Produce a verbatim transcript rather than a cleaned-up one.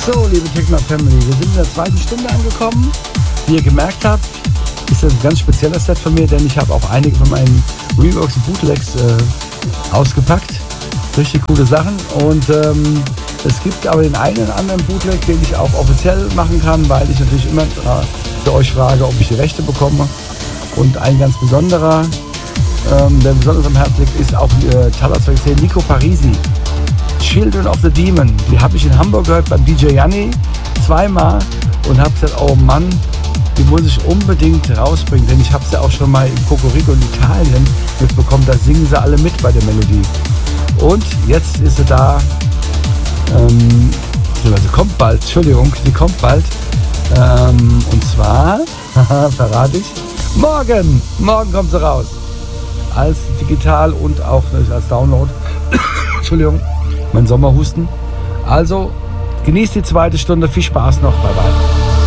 So, liebe Techno Family, wir sind in der zweiten Stunde angekommen. Wie ihr gemerkt habt, ist das ein ganz spezieller Set von mir, denn ich habe auch einige von meinen Reworks und Bootlegs äh, ausgepackt. Richtig coole Sachen. Und ähm, es gibt aber den einen oder anderen Bootleg, den ich auch offiziell machen kann, weil ich natürlich immer äh, für euch frage, ob ich die Rechte bekomme. Und ein ganz besonderer, ähm, der besonders am Herzen liegt, ist auch äh, Talas Nico Parisi. Children of the Demon. Die habe ich in Hamburg gehört beim D J Janni zweimal und habe gesagt, oh Mann, die muss ich unbedingt rausbringen, denn ich habe sie ja auch schon mal in Cocorico in Italien mitbekommen, da singen sie alle mit bei der Melodie. Und jetzt ist sie da, ähm, sie kommt bald, Entschuldigung, sie kommt bald, ähm, und zwar, verrate ich, morgen, morgen kommt sie raus, als digital und auch als Download, Entschuldigung, mein Sommerhusten. Also genießt die zweite Stunde, viel Spaß noch, bye bye.